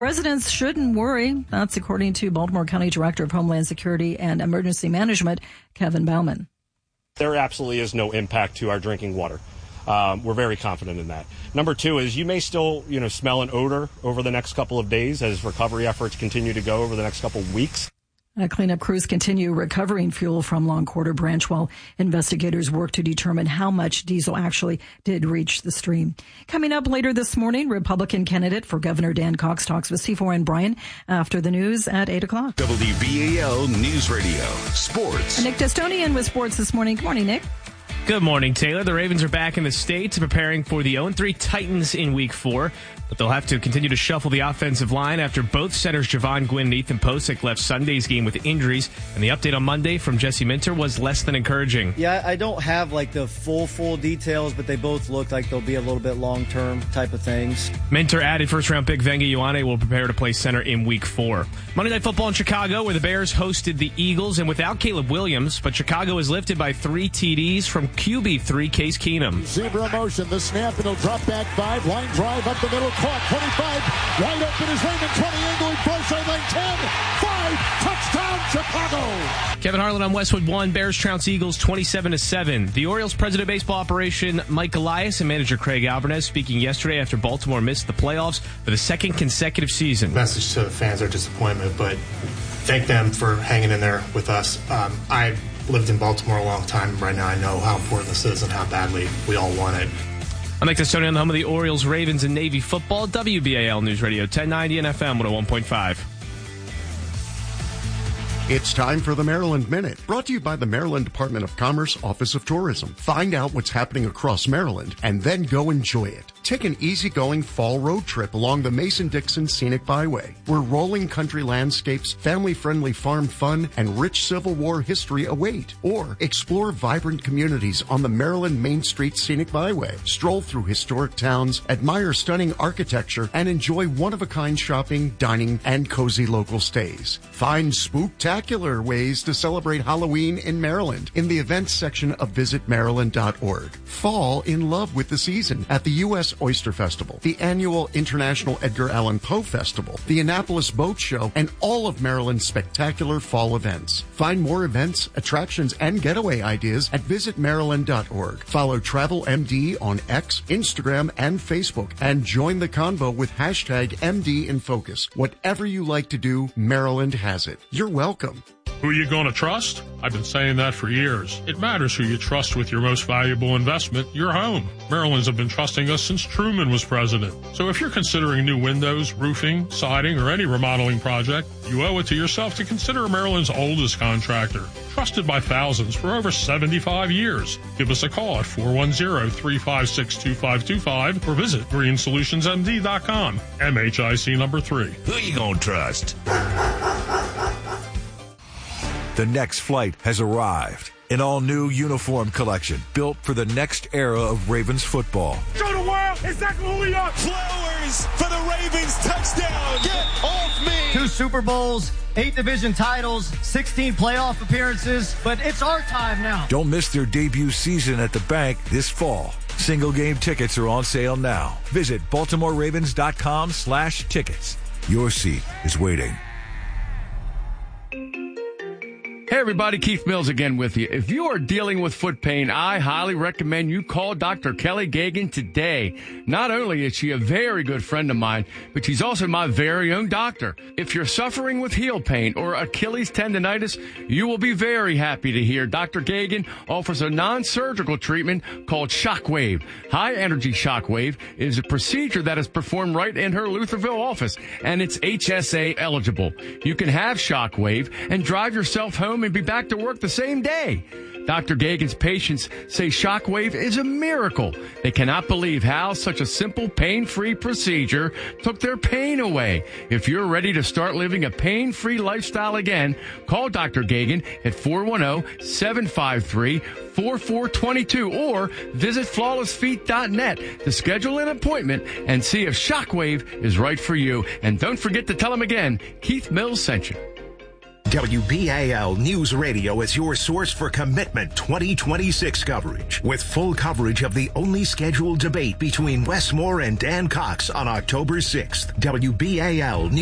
Residents shouldn't worry. That's according to Baltimore County Director of Homeland Security and Emergency Management, Kevin Bauman. There absolutely is no impact to our drinking water. We're very confident in that. Number two is you may still, smell an odor over the next couple of days as recovery efforts continue to go over the next couple of weeks. Cleanup crews continue recovering fuel from Long Quarter Branch while investigators work to determine how much diesel actually did reach the stream. Coming up later this morning, Republican candidate for Governor Dan Cox talks with C4N Brian after the news at 8 o'clock. WBAL News Radio, Sports. Nick Testonian with sports this morning. Good morning, Nick. Good morning, Taylor. The Ravens are back in the States preparing for the 0-3 Titans in Week 4, but they'll have to continue to shuffle the offensive line after both centers Javon Gwynn and Ethan Posick left Sunday's game with injuries, and the update on Monday from Jesse Minter was less than encouraging. Yeah, I don't have the full details, but they both look like they'll be a little bit long-term type of things. Minter added first-round pick Venga Ioane will prepare to play center in Week 4. Monday Night Football in Chicago, where the Bears hosted the Eagles, and without Caleb Williams, but Chicago is lifted by 3 TDs from QB3 Case Keenum. Zebra motion, the snap, and he'll drop back 5, line drive up the middle, caught, 25, wide open is Raymond, 20, angling, far sideline, 10, 5, touchdown, Chicago. Kevin Harlan on Westwood 1, Bears trounce Eagles 27-7. The Orioles president of baseball operation Mike Elias and manager Craig Alvarez speaking yesterday after Baltimore missed the playoffs for the second consecutive season. Message to the fans are disappointment, but thank them for hanging in there with us. I lived in Baltimore a long time. Right now I know how important this is and how badly we all want it. I'm Nick Testonian on the home of the Orioles, Ravens, and Navy football. WBAL News Radio 1090 and FM 101.5. It's time for the Maryland Minute, brought to you by the Maryland Department of Commerce, Office of Tourism. Find out what's happening across Maryland and then go enjoy it. Take an easygoing fall road trip along the Mason-Dixon Scenic Byway, where rolling country landscapes, family-friendly farm fun, and rich Civil War history await. Or explore vibrant communities on the Maryland Main Street Scenic Byway. Stroll through historic towns, admire stunning architecture, and enjoy one-of-a-kind shopping, dining, and cozy local stays. Find spooktacular ways to celebrate Halloween in Maryland in the events section of visitmaryland.org. Fall in love with the season at the U.S. Oyster Festival, the annual International Edgar Allan Poe Festival, the Annapolis Boat Show, and all of Maryland's spectacular fall events. Find more events, attractions, and getaway ideas at visitmaryland.org. Follow TravelMD on X, Instagram, and Facebook, and join the convo with hashtag MDInFocus. Whatever you like to do, Maryland has it. You're welcome. Who are you going to trust? I've been saying that for years. It matters who you trust with your most valuable investment, your home. Maryland's have been trusting us since Truman was president. So if you're considering new windows, roofing, siding, or any remodeling project, you owe it to yourself to consider Maryland's oldest contractor. Trusted by thousands for over 75 years. Give us a call at 410-356-2525 or visit greensolutionsmd.com. MHIC number 3. Who you going to trust? The next flight has arrived. An all-new uniform collection built for the next era of Ravens football. Show the world exactly who we are. Flowers for the Ravens touchdown. Get off me. 2 Super Bowls, 8 division titles, 16 playoff appearances, but it's our time now. Don't miss their debut season at the bank this fall. Single game tickets are on sale now. Visit BaltimoreRavens.com/tickets. Your seat is waiting. Hey everybody, Keith Mills again with you. If you are dealing with foot pain, I highly recommend you call Dr. Kelly Gagan today. Not only is she a very good friend of mine, but she's also my very own doctor. If you're suffering with heel pain or Achilles tendonitis, you will be very happy to hear Dr. Gagan offers a non-surgical treatment called Shockwave. High energy Shockwave is a procedure that is performed right in her Lutherville office, and it's HSA eligible. You can have Shockwave and drive yourself home and be back to work the same day. Dr. Gagan's patients say Shockwave is a miracle. They cannot believe how such a simple, pain-free procedure took their pain away. If you're ready to start living a pain-free lifestyle again, call Dr. Gagan at 410-753-4422 or visit flawlessfeet.net to schedule an appointment and see if Shockwave is right for you. And don't forget to tell him again, Keith Mills sent you. WBAL News Radio is your source for Commitment 2026 coverage, with full coverage of the only scheduled debate between Wes Moore and Dan Cox on October 6th. WBAL News